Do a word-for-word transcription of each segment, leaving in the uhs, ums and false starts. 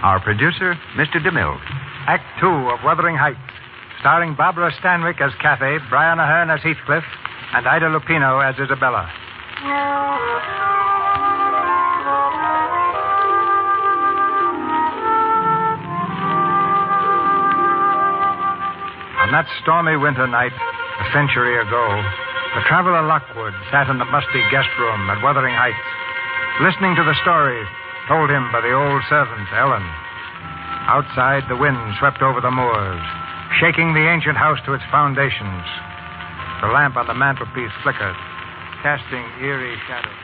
Our producer, Mister DeMille. Act two of Wuthering Heights, starring Barbara Stanwyck as Kathy, Brian Ahern as Heathcliff, and Ida Lupino as Isabella. On that stormy winter night, a century ago, the traveler Lockwood sat in the musty guest room at Wuthering Heights, listening to the story told him by the old servant, Ellen. Outside, the wind swept over the moors, shaking the ancient house to its foundations. The lamp on the mantelpiece flickered, casting eerie shadows.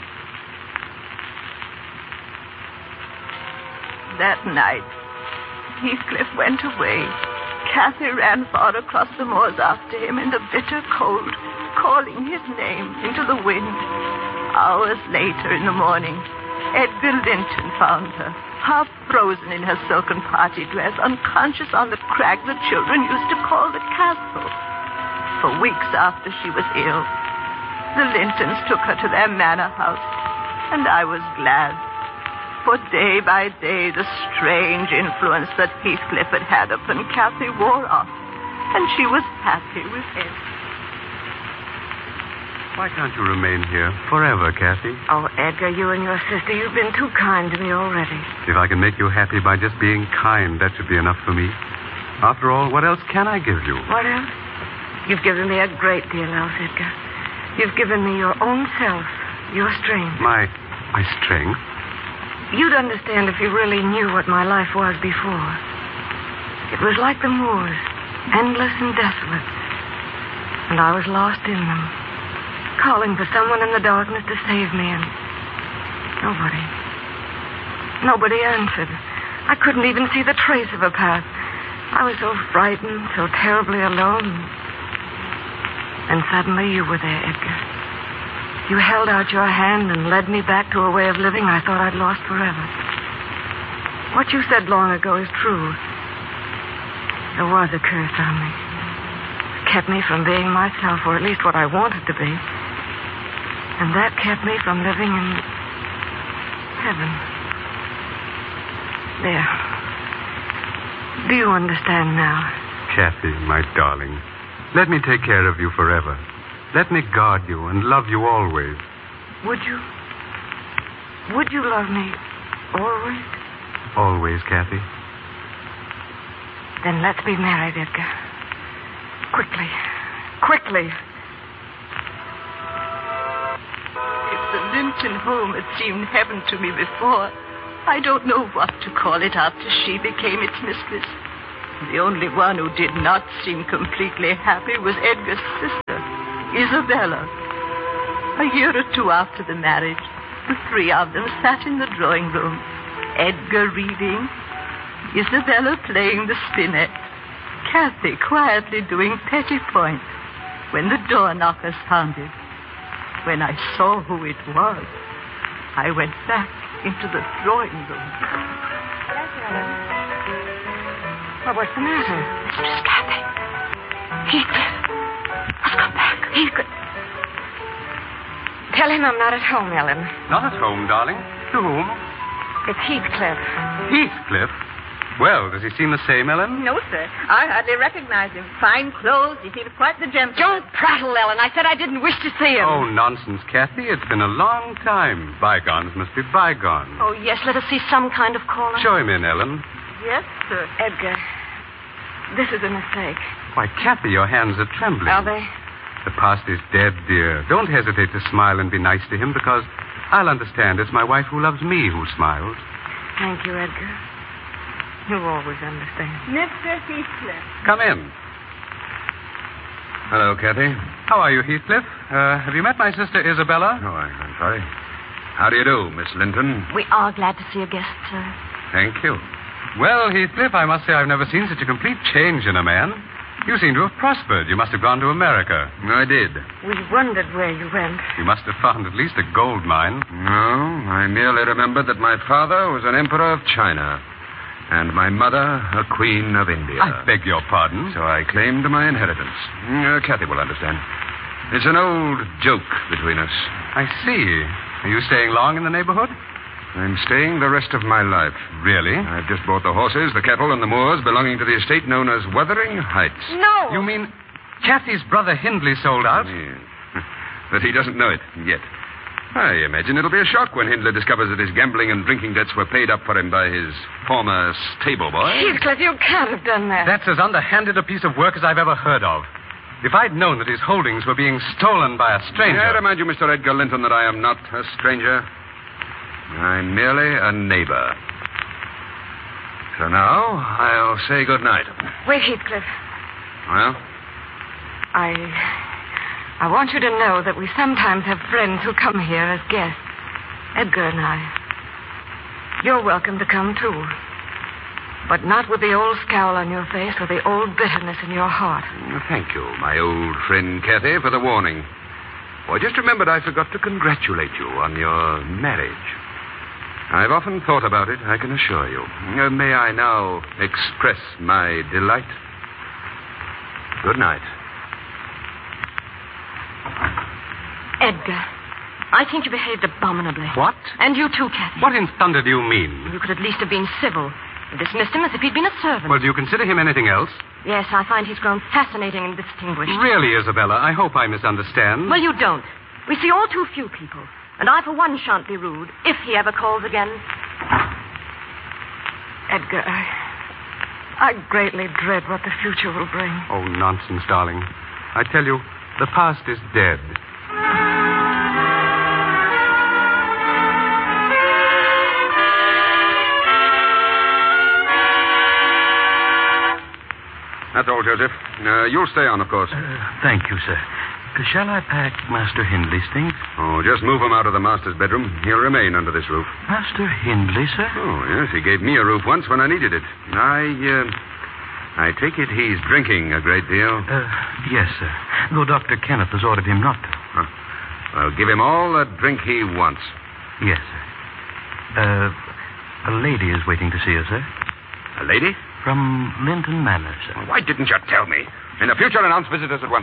That night, Heathcliff went away. Kathy ran far across the moors after him in the bitter cold, calling his name into the wind. Hours later in the morning, Edgar Linton found her, half frozen in her silken party dress, unconscious on the crag the children used to call the castle. For weeks after she was ill, the Lintons took her to their manor house, and I was glad. For day by day, the strange influence that Heathcliff had had upon Kathy wore off, and she was happy with him. Why can't you remain here forever, Kathy? Oh, Edgar, you and your sister, you've been too kind to me already. If I can make you happy by just being kind, that should be enough for me. After all, what else can I give you? What else? You've given me a great deal else, Edgar. You've given me your own self, your strength. My... my strength? You'd understand if you really knew what my life was before. It was like the moors, endless and desolate. And I was lost in them, calling for someone in the darkness to save me, and nobody. Nobody answered. I couldn't even see the trace of a path. I was so frightened, so terribly alone. And suddenly you were there, Edgar. You held out your hand and led me back to a way of living I thought I'd lost forever. What you said long ago is true. There was a curse on me. It kept me from being myself, or at least what I wanted to be. And that kept me from living in heaven. There. Do you understand now? Kathy, my darling, let me take care of you forever. Let me guard you and love you always. Would you? Would you love me always? Always, Kathy. Then let's be married, Edgar. Quickly. Quickly. If the Linton home had seemed heaven to me before, I don't know what to call it after she became its mistress. The only one who did not seem completely happy was Edgar's sister, Isabella. A year or two after the marriage, the three of them sat in the drawing room. Edgar reading, Isabella playing the spinet, Kathy quietly doing petty points, when the door knocker sounded. When I saw who it was, I went back into the drawing room. Yes, Ellen. Well, what's the matter? It's just Kathy. Heathcliff. I've come back. Heathcliff. Tell him I'm not at home, Ellen. Not at home, darling? To whom? It's Heathcliff. Heathcliff? Well, does he seem the same, Ellen? No, sir. I hardly recognize him. Fine clothes. He seems quite the gentleman. Don't prattle, Ellen. I said I didn't wish to see him. Oh, nonsense, Kathy. It's been a long time. Bygones must be bygones. Oh, yes. Let us see some kind of caller. Show him in, Ellen. Yes, sir. Edgar, this is a mistake. Why, Kathy, your hands are trembling. Are they? The past is dead, dear. Don't hesitate to smile and be nice to him, because I'll understand it's my wife who loves me who smiles. Thank you, Edgar. You always understand. Mister Heathcliff. Come in. Hello, Kathy. How are you, Heathcliff? Uh, have you met my sister, Isabella? Oh, I- I'm sorry. How do you do, Miss Linton? We are glad to see a guest, sir. Thank you. Well, Heathcliff, I must say I've never seen such a complete change in a man. You seem to have prospered. You must have gone to America. I did. We wondered where you went. You must have found at least a gold mine. No, I merely remembered that my father was an emperor of China, and my mother a queen of India. I beg your pardon. So I claimed my inheritance. Uh, Kathy will understand. It's an old joke between us. I see. Are you staying long in the neighborhood? I'm staying the rest of my life. Really? I've just bought the horses, the cattle, and the moors belonging to the estate known as Wuthering Heights. No! You mean Kathy's brother Hindley sold out? Yes. But he doesn't know it yet. I imagine it'll be a shock when Hindley discovers that his gambling and drinking debts were paid up for him by his former stable boy. Heathcliff, you can't have done that. That's as underhanded a piece of work as I've ever heard of. If I'd known that his holdings were being stolen by a stranger... I remind you, Mister Edgar Linton, that I am not a stranger. I'm merely a neighbor. So now, I'll say good night. Wait, Heathcliff. Well? I... I want you to know that we sometimes have friends who come here as guests. Edgar and I. You're welcome to come, too. But not with the old scowl on your face or the old bitterness in your heart. Thank you, my old friend Kathy, for the warning. Oh, I just remembered I forgot to congratulate you on your marriage. I've often thought about it, I can assure you. Uh, may I now express my delight? Good night. Edgar, I think you behaved abominably. What? And you too, Kathy. What in thunder do you mean? You could at least have been civil. You dismissed him as if he'd been a servant. Well, do you consider him anything else? Yes, I find he's grown fascinating and distinguished. Really, Isabella, I hope I misunderstand. Well, you don't. We see all too few people. And I, for one, shan't be rude, if he ever calls again. Edgar, I... I greatly dread what the future will bring. Oh, nonsense, darling. I tell you, the past is dead. That's all, Joseph. Uh, you'll stay on, of course. Uh, thank you, sir. Uh, shall I pack Master Hindley's things? Oh, just move him out of the master's bedroom. He'll remain under this roof. Master Hindley, sir? Oh, yes. He gave me a roof once when I needed it. I, uh... I take it he's drinking a great deal. Uh, yes, sir. Though Doctor Kenneth has ordered him not to. Huh. Well, give him all the drink he wants. Yes, sir. Uh, a lady is waiting to see us, sir. A lady? From Linton Manor, sir. Well, why didn't you tell me? In the future, announce visitors at once.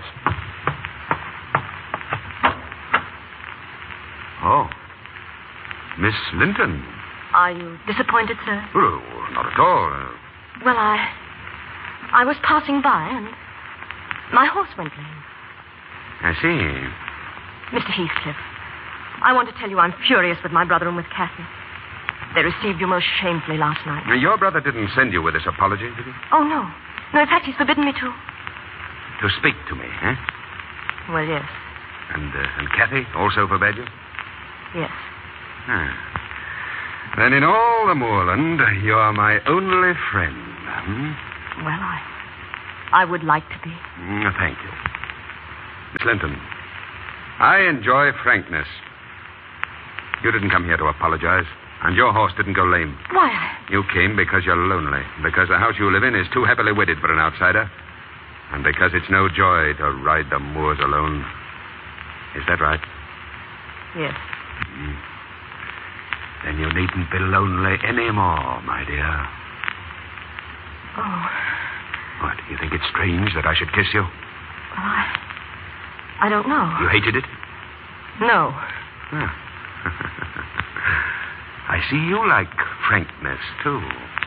Oh. Miss Linton. Are you disappointed, sir? Oh, not at all. Uh, Well, I... I was passing by and my horse went lame. I see. Mister Heathcliff, I want to tell you I'm furious with my brother and with Kathy. They received you most shamefully last night. Now, your brother didn't send you with this apology, did he? Oh, no. No, in fact, he's forbidden me to. To speak to me, eh? Well, yes. And, uh, and Kathy also forbade you? Yes. Ah. Then in all the moorland, you're my only friend. Hmm? Well, I... I would like to be. Mm, thank you. Miss Linton, I enjoy frankness. You didn't come here to apologize, and your horse didn't go lame. Why, I... You came because you're lonely, because the house you live in is too heavily wedded for an outsider, and because it's no joy to ride the moors alone. Is that right? Yes. Mm. Then you needn't be lonely anymore, my dear. Oh. What, you think it's strange that I should kiss you? Well, I... I don't know. You hated it? No. Huh. I see you like frankness, too.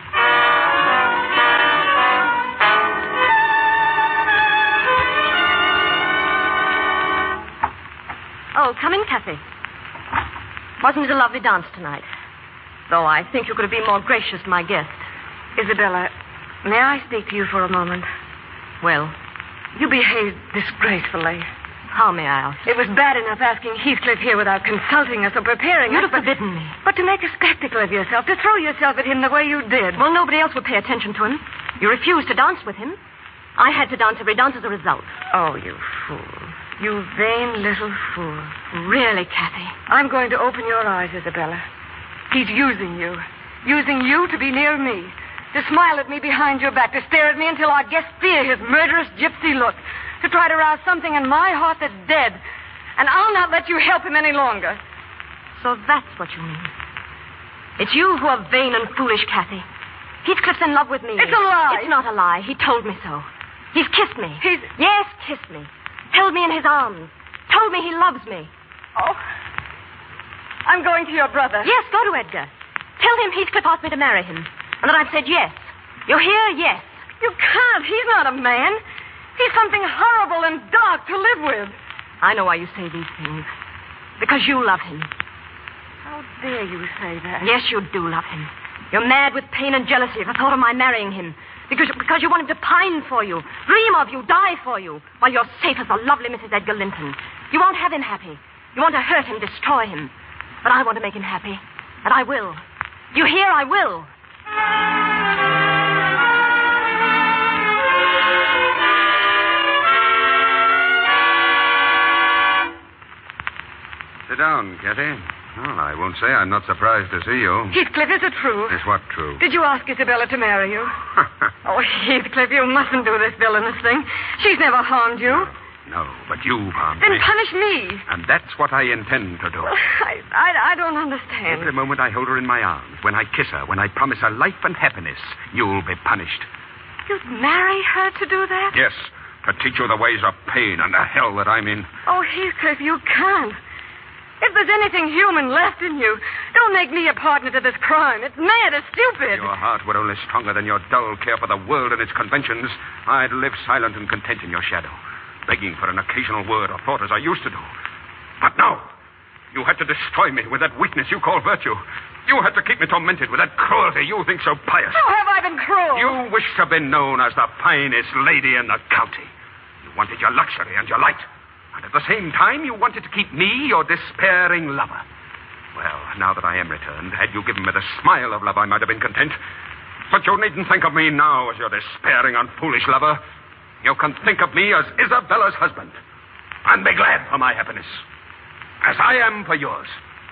Oh, come in, Kathy. Wasn't it a lovely dance tonight? Though I think you could have been more gracious to my guest. Isabella, may I speak to you for a moment? Well, you behaved disgracefully. How, may I ask? It was bad enough asking Heathcliff here without consulting us or preparing You'd us. have forbidden me. But to make a spectacle of yourself, to throw yourself at him the way you did. Well, nobody else would pay attention to him. You refused to dance with him. I had to dance every dance as a result. Oh, you fool. You vain little fool. Really, Kathy. I'm going to open your eyes, Isabella. He's using you. Using you to be near me. To smile at me behind your back. To stare at me until our guests fear his murderous gypsy look. To try to rouse something in my heart that's dead. And I'll not let you help him any longer. So that's what you mean. It's you who are vain and foolish, Kathy. Heathcliff's in love with me. It's a lie. It's not a lie. He told me so. He's kissed me. He's... Yes, kissed me. Held me in his arms. Told me he loves me. Oh. I'm going to your brother. Yes, go to Edgar. Tell him Heathcliff asked me to marry him, and that I've said yes. You hear? Yes. You can't. He's not a man. He's something horrible and dark to live with. I know why you say these things. Because you love him. How dare you say that? Yes, you do love him. You're mad with pain and jealousy at the thought of my marrying him. Because, because you want him to pine for you, dream of you, die for you, while you're safe as the lovely Missus Edgar Linton. You won't have him happy. You want to hurt him, destroy him. But I want to make him happy. And I will. You hear? I will. Sit down, Kathy. Well, I won't say I'm not surprised to see you. Heathcliff, is it true? Is what true? Did you ask Isabella to marry you? Oh, Heathcliff, you mustn't do this villainous thing. She's never harmed you. No, but you've harmed Then me. punish me. And that's what I intend to do. Well, I, I, I don't understand. Every moment I hold her in my arms, when I kiss her, when I promise her life and happiness, you'll be punished. You'd marry her to do that? Yes, to teach you the ways of pain and the hell that I'm in. Oh, Heathcliff, you can't. If there's anything human left in you, don't make me a partner to this crime. It's mad, it's stupid. If your heart were only stronger than your dull care for the world and its conventions, I'd live silent and content in your shadow, begging for an occasional word or thought as I used to do. But no, you had to destroy me with that weakness you call virtue. You had to keep me tormented with that cruelty you think so pious. How have I been cruel? You wished to be known as the finest lady in the county. You wanted your luxury and your light. And at the same time, you wanted to keep me your despairing lover. Well, now that I am returned, had you given me the smile of love, I might have been content. But you needn't think of me now as your despairing and foolish lover. You can think of me as Isabella's husband. And be glad for my happiness. As I am for yours.